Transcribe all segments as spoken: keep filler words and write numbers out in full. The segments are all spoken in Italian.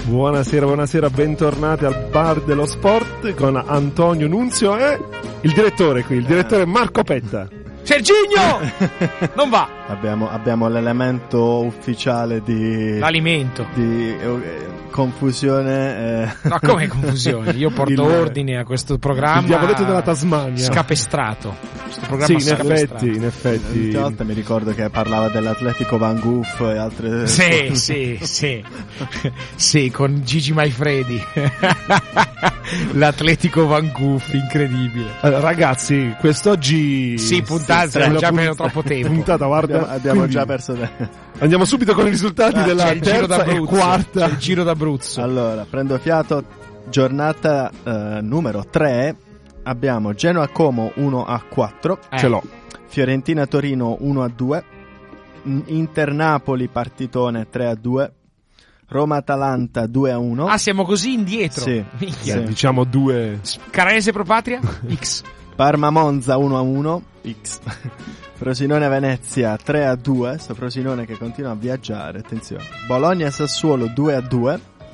Buonasera, buonasera, bentornati al Bar dello Sport con Antonio Nunzio e il direttore qui, il direttore Marco Petta. Serginio! Non va! Abbiamo, abbiamo l'elemento ufficiale di... L'alimento. Di eh, confusione. Eh. No, come confusione? Io porto il, ordine a questo programma. Il diavoletto della Tasmania. Scapestrato. Questo programma sì, in effetti, in effetti. L'ultima volta mi ricordo che parlava dell'Atletico Van Goof e altre... Sì, sì, sì. Sì, con Gigi Maifredi. L'Atletico Van Goof, incredibile. Allora, ragazzi, quest'oggi... Sì, puntata, stiamo già perso troppo tempo. Puntata, guarda, abbiamo, abbiamo quindi, già perso tempo. Andiamo subito con i risultati ah, della terza e quarta. C'è il Giro d'Abruzzo. Allora, prendo fiato, giornata eh, numero tre. Abbiamo Genoa-Como uno a quattro. Eh. Ce l'ho. Fiorentina-Torino uno a due. Inter-Napoli partitone tre a due. Roma-Atalanta due a uno. Ah, siamo così indietro. Sì, sì. Diciamo due. Carrese Pro Patria X. Parma-Monza uno a uno X. Frosinone-Venezia tre a due. Sto Frosinone che continua a viaggiare, attenzione. Bologna-Sassuolo due a due.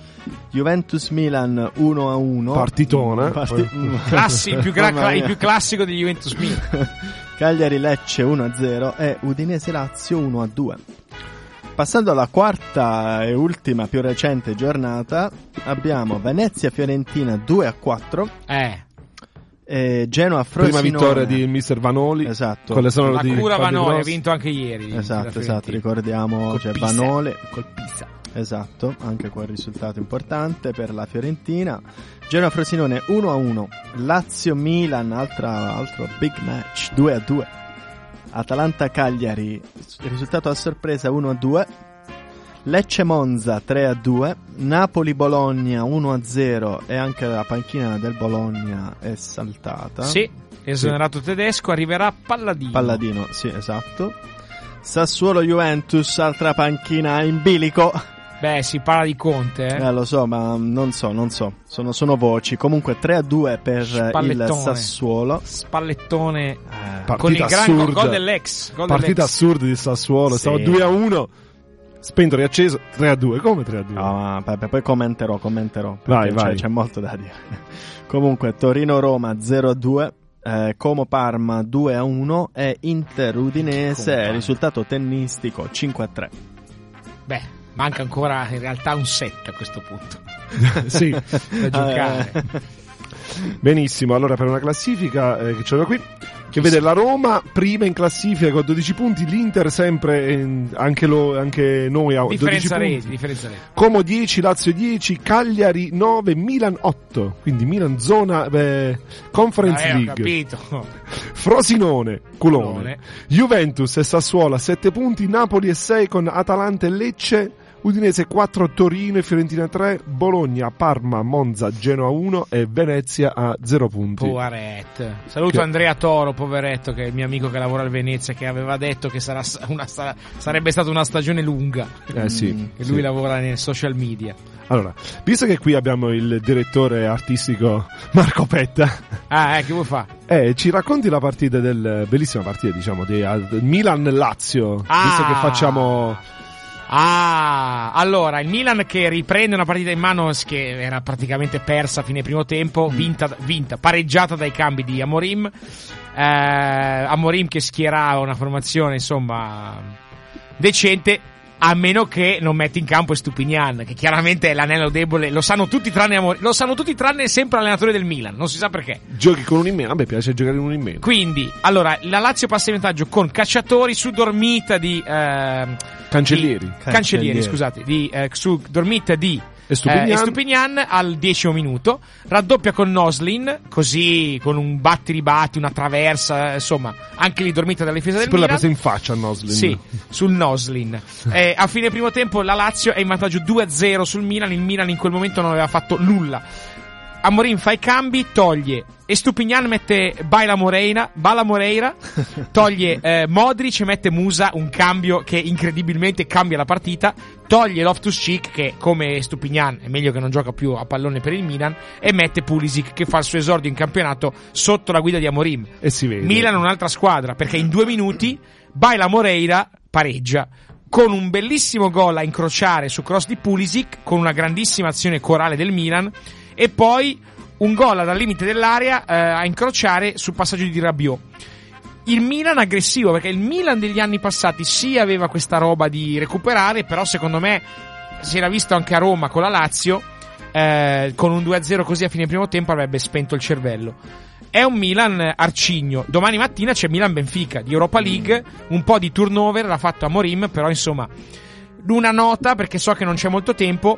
Juventus-Milan uno a uno. Partitone. Parti- Classi, il, più gra- il più classico di Juventus-Milan. Cagliari-Lecce uno a zero e Udinese-Lazio uno a due. Passando alla quarta e ultima più recente giornata, abbiamo Venezia-Fiorentina due a quattro. Eh. E Genoa-Frosinone. Prima vittoria di mister Vanoli. Esatto. Quelle sono la di cura Vanoli, Rossi. Ha vinto anche ieri. Esatto, esatto, ricordiamo c'è Vanoli. Col Pisa. Esatto, anche quel risultato importante per la Fiorentina. Genoa-Frosinone uno a uno. Lazio-Milan, altra, altro big match, due a due. Atalanta-Cagliari, risultato a sorpresa uno a due. Lecce-Monza tre a due. Napoli-Bologna uno a zero e anche la panchina del Bologna è saltata. Sì, esonerato sì. Tedesco, arriverà Palladino. Palladino, sì, esatto. Sassuolo-Juventus, altra panchina in bilico. Beh, si parla di Conte, eh? Eh, lo so, ma non so, non so. Sono, sono voci. Comunque tre a due per il Sassuolo. Spallettone eh, con il gran gol dell'ex. Gol partita dell'ex. assurda di Sassuolo. Sì. Stava due a uno. Spento riacceso. tre a due. Come tre a due? No, ma poi commenterò, commenterò. Vai, c'è, vai. C'è molto da dire. Comunque, Torino-Roma zero a due. Eh, Como-Parma due a uno. E Inter-Udinese, risultato tennistico cinque a tre. Beh. Manca ancora in realtà un set a questo punto. Sì, da giocare. Benissimo, allora per una classifica eh, che ce l'ho qui, che vede la Roma prima in classifica con dodici punti, l'Inter sempre eh, anche, lo, anche noi a differenza dodici reti, punti, differenza reti. Como dieci, Lazio dieci, Cagliari nove, Milan otto, quindi Milan zona eh, Conference ah, League. Ho capito. Frosinone, culone. Culone. Juventus e Sassuolo a sette punti, Napoli e sei con Atalanta e Lecce, Udinese quattro, Torino e Fiorentina tre, Bologna, Parma, Monza, Genoa uno e Venezia a zero punti. Poveretto. Saluto che... Andrea Toro, poveretto, che è il mio amico che lavora al Venezia, che aveva detto che sarà una, sarebbe stata una stagione lunga. Eh sì. Mm, e sì. lui lavora nei social media. Allora, visto che qui abbiamo il direttore artistico Marco Petta. Ah, eh, che vuoi fare? Eh, ci racconti la partita del bellissima partita, diciamo, di Milan-Lazio, ah. visto che facciamo Ah, allora il Milan che riprende una partita in mano che era praticamente persa a fine primo tempo, vinta, vinta pareggiata dai cambi di Amorim. Eh, Amorim che schierava una formazione insomma decente, a meno che non metti in campo Estupinian, che chiaramente è l'anello debole, lo sanno tutti tranne Amorim, lo sanno tutti tranne sempre l'allenatore del Milan, non si sa perché. Giochi con uno in meno, a me piace giocare in uno in meno. Quindi, allora, la Lazio passa in vantaggio con Cacciatori su dormita di eh, Cancellieri. Di, cancellieri, cancellieri, scusate, di eh, su dormita di Estupinian. Eh, Estupinian al decimo minuto, raddoppia con Noslin, così con un batti-ribatti, una traversa, insomma, anche lì dormita dalla difesa del poi Milan. l'ha presa in faccia a Noslin. Sì, sul Noslin. Eh, a fine primo tempo la Lazio è in vantaggio due a zero sul Milan, il Milan in quel momento non aveva fatto nulla. Amorim fa i cambi, toglie Estupinian, mette Baila Moreira, Bala Moreira, toglie eh, Modric e mette Musa, un cambio che incredibilmente cambia la partita, toglie Loftus-Cheek che come Estupinian è meglio che non gioca più a pallone per il Milan, e mette Pulisic che fa il suo esordio in campionato sotto la guida di Amorim. E si vede. Milan è un'altra squadra perché in due minuti Baila Moreira pareggia. con un bellissimo gol a incrociare su cross di Pulisic, con una grandissima azione corale del Milan, e poi un gol dal limite dell'area eh, a incrociare sul passaggio di Rabiot. Il Milan aggressivo, perché il Milan degli anni passati sì aveva questa roba di recuperare, però secondo me si era visto anche a Roma con la Lazio, eh, con un due a zero così a fine primo tempo avrebbe spento il cervello. È un Milan arcigno. Domani mattina c'è Milan-Benfica di Europa League, un po' di turnover l'ha fatto Amorim, però insomma una nota, perché so che non c'è molto tempo.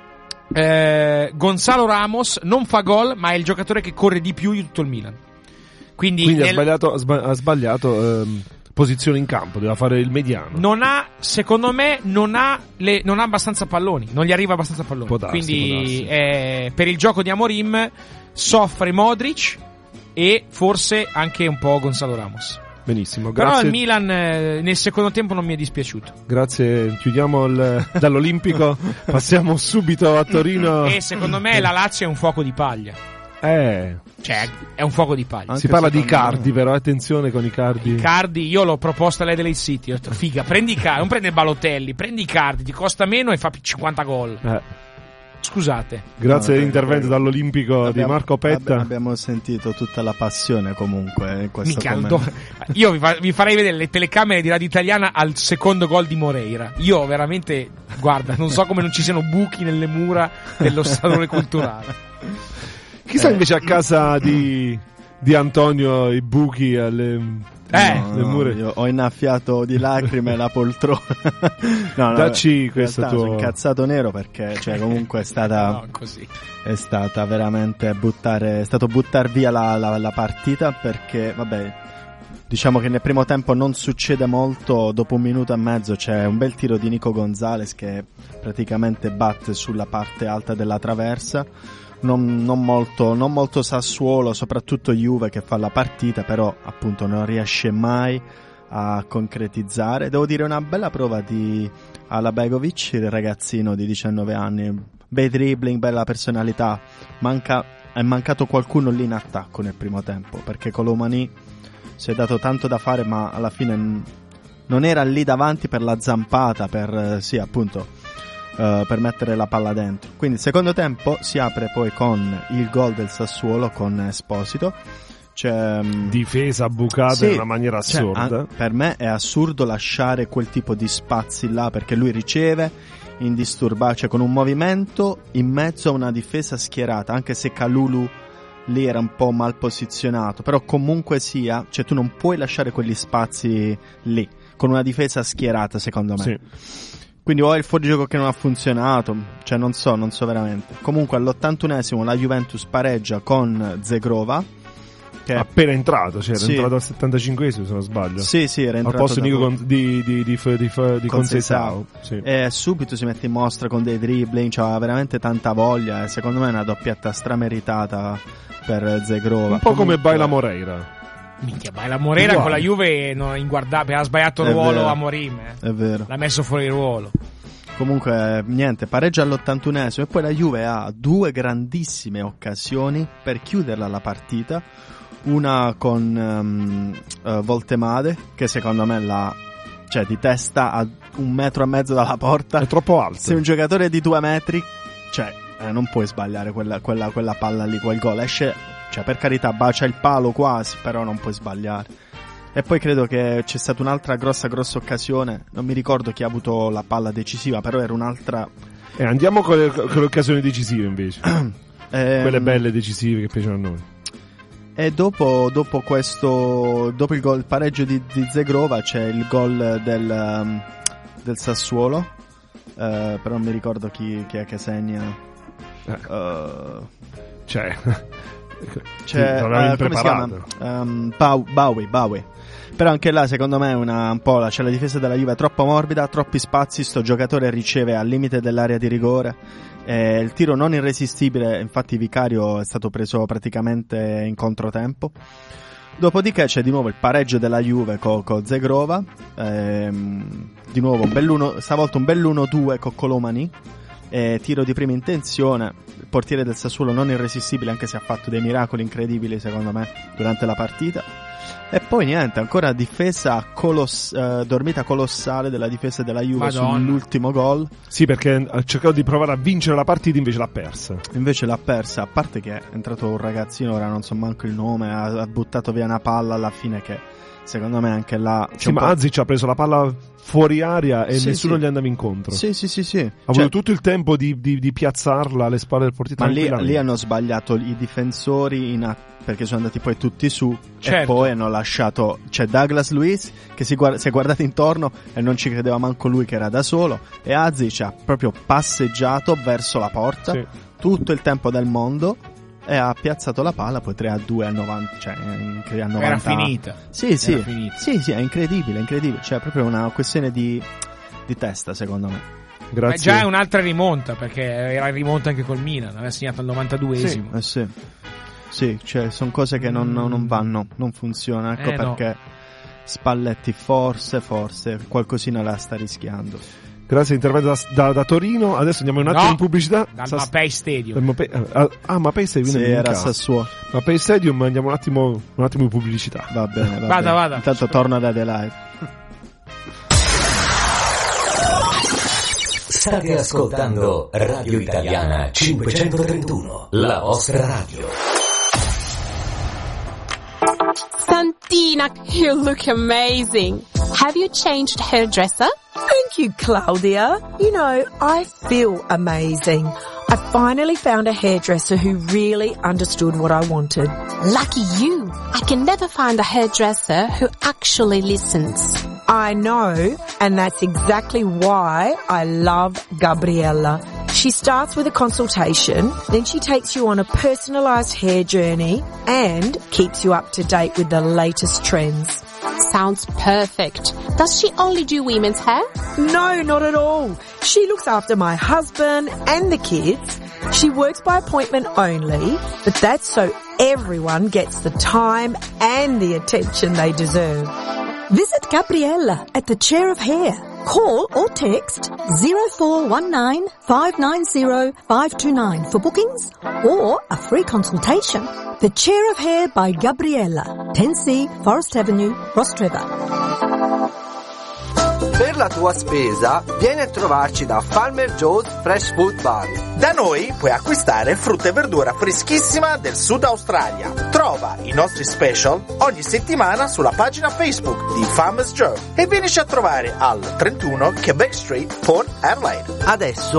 eh, Gonzalo Ramos non fa gol, ma è il giocatore che corre di più di tutto il Milan. Quindi, Quindi nel... ha sbagliato, ha sba- ha sbagliato ehm, posizione in campo, doveva fare il mediano. Non ha, secondo me, non ha, le, non ha abbastanza palloni, non gli arriva abbastanza palloni. Può darsi, Quindi può darsi. Eh, per il gioco di Amorim soffre Modric e forse anche un po' Gonzalo Ramos. Benissimo, Però grazie. il Milan eh, nel secondo tempo non mi è dispiaciuto. Grazie, chiudiamo il, dall'Olimpico, passiamo subito a Torino. E secondo me la Lazio è un fuoco di paglia. Eh, Cioè, è un fuoco di paglia. Anche si parla di secondo Icardi, me. però attenzione con Icardi. Icardi, io l'ho proposto all'Adelaide City. Ho detto, figa, prendi Icardi, non prende Balotelli, prendi Icardi, ti costa meno e fa cinquanta gol. Eh, Scusate. grazie No, all'intervento prego. dall'Olimpico di Abbiamo- Marco Petta. abbi- abbiamo sentito tutta la passione comunque in questo Minchia, commento. do- io vi, fa- vi farei vedere le telecamere di Radio Italiana al secondo gol di Moreira. Io veramente, guarda, non so come non ci siano buchi nelle mura dello salone culturale. Chissà Eh. invece a casa di, di Antonio i buchi alle... Eh, No, le no, mura. io ho innaffiato di lacrime la poltrona. no, no, Dacci in questo realtà tuo- sono incazzato nero perché cioè, comunque è stata no, così. è stata veramente buttare, è stato buttar via la, la, la partita, perché vabbè, diciamo che nel primo tempo non succede molto. Dopo un minuto e mezzo c'è un bel tiro di Nico Gonzalez che praticamente batte sulla parte alta della traversa. Non, non molto non molto Sassuolo, soprattutto Juve che fa la partita, però appunto non riesce mai a concretizzare. Devo dire una bella prova di Alabegovic, il ragazzino di diciannove anni, bei dribbling, bella personalità. Manca, è mancato qualcuno lì in attacco nel primo tempo, perché Colomani si è dato tanto da fare, ma alla fine n- non era lì davanti per la zampata, per eh, sì appunto Uh, per mettere la palla dentro. Quindi il secondo tempo si apre poi con il gol del Sassuolo con Esposito. C'è, um, Difesa bucata sì, in una maniera cioè, assurda. an- per me è assurdo lasciare quel tipo di spazi là, perché lui riceve indisturbato, cioè con un movimento in mezzo a una difesa schierata, anche se Kalulu lì era un po' mal posizionato, però comunque sia, cioè tu non puoi lasciare quegli spazi lì con una difesa schierata, secondo me. Sì. Quindi o è il fuorigioco che non ha funzionato, cioè non so, non so veramente. Comunque all'ottantunesimo la Juventus pareggia con Zegrova, che Appena entrato, cioè era Sì. entrato al settantacinquesimo se non sbaglio. sì, sì, era Al entrato posto da di, poco. di, di, di, di, di, di Conceição. Sì. E subito si mette in mostra con dei dribbling, c'ha veramente tanta voglia e secondo me è una doppietta strameritata per Zegrova. Un po' come Comunque- Baila Moreira. Minchia, ma la Moreira Uguale. con la Juve non inguardabile, ha sbagliato il È ruolo vero. a Amorim, eh. È vero. L'ha messo fuori ruolo. Comunque niente, pareggia all'ottantunesimo e poi la Juve ha due grandissime occasioni per chiuderla la partita. Una con um, uh, Voltemade, che secondo me la, cioè di testa a un metro e mezzo dalla porta. È troppo alto. Se un giocatore di due metri, cioè eh, non puoi sbagliare quella, quella, quella palla lì, quel gol esce, cioè per carità bacia il palo quasi, però non puoi sbagliare. E poi credo che c'è stata un'altra grossa grossa occasione, non mi ricordo chi ha avuto la palla decisiva, però era un'altra Eh, andiamo con le, con le occasioni decisive invece. ehm, Quelle belle decisive che piacciono a noi. E dopo, dopo questo, dopo il gol, il pareggio di, di Zegrova c'è il gol del, um, del Sassuolo, eh, però non mi ricordo chi, chi è che segna. Eh. Uh, Cioè, c'è, sì, non l'avevi eh, come si chiama? preparato. Um, Bau- Bowie, Bowie. Però anche là secondo me è una, un po' la, c'è la difesa della Juve troppo morbida, troppi spazi, sto giocatore riceve al limite dell'area di rigore, eh, il tiro non irresistibile, infatti Vicario è stato preso praticamente in controtempo. Dopodiché c'è di nuovo il pareggio della Juve con co Zegrova, ehm, di nuovo un bell'uno, stavolta un bell'uno due con Colomani, eh, tiro di prima intenzione, il portiere del Sassuolo non irresistibile, anche se ha fatto dei miracoli incredibili secondo me durante la partita. E poi niente, ancora difesa coloss- eh, dormita colossale della difesa della Juve Madonna. sull'ultimo gol. Sì, perché ha cercato di provare a vincere la partita, invece l'ha persa. Invece l'ha persa, a parte che è entrato un ragazzino, ora non so manco il nome, ha, ha buttato via una palla alla fine che secondo me anche là... Sì, ma Azic ha preso la palla fuori aria e Sì, nessuno sì. gli andava incontro. Sì, sì, sì, sì. Ha Cioè, avuto tutto il tempo di, di, di piazzarla alle spalle del portiere. ma lì, tranquillamente. lì hanno sbagliato i difensori in a- perché sono andati poi tutti su Certo. e poi hanno lasciato, c'è Douglas Luiz che si, guarda, si è guardato intorno e non ci credeva manco lui che era da solo, e Azic ha proprio passeggiato verso la porta Sì. tutto il tempo del mondo e ha piazzato la palla poi tre a due a novanta, cioè in- a novanta. Era finita. Sì, sì. Era finita. Sì, sì, è incredibile, incredibile, cioè è proprio una questione di, di testa secondo me. Ma Grazie. già è un'altra rimonta, perché era in rimonta anche col Milan, aveva segnato al novantaduesimo. Eh sì, sì, cioè sono cose che non, non vanno, non funzionano, ecco Eh, no. perché Spalletti forse, forse qualcosina la sta rischiando. Grazie all'intervento da, da, da Torino. Adesso andiamo un attimo No, in pubblicità. Dal Sas- Mapei Stadium. dal Mapei- ah, ah, Mapei Stadium, Sì, quindi in era casa. Sassuolo. Mapei Stadium, andiamo un attimo, un attimo in pubblicità. Va bene, va Vada, bene. vada. Intanto torno ad Adelaide. State ascoltando Radio Italiana cinquecentotrentuno, la vostra radio. Santina, you look amazing. Have you changed hairdresser? Thank you, Claudia. You know, I feel amazing. I finally found a hairdresser who really understood what I wanted. Lucky you. I can never find a hairdresser who actually listens. I know, and that's exactly why I love Gabriella. She starts with a consultation, then she takes you on a personalized hair journey and keeps you up to date with the latest trends. Sounds perfect. Does she only do women's hair? No, not at all. She looks after my husband and the kids. She works by appointment only, but that's so everyone gets the time and the attention they deserve. Visit Gabriella at the Chair of Hair. Call or text zero four one nine, five nine zero, five two nine for bookings or a free consultation. The Chair of Hair by Gabriella, ten C Forest Avenue, Rostrevor. Per la tua spesa vieni a trovarci da Farmer Joe's Fresh Food Bar. Da noi puoi acquistare frutta e verdura freschissima del Sud Australia. Trova i nostri special ogni settimana sulla pagina Facebook di Farmers Joe e vienici a trovare al trentuno Quebec Street, Port Adelaide. Adesso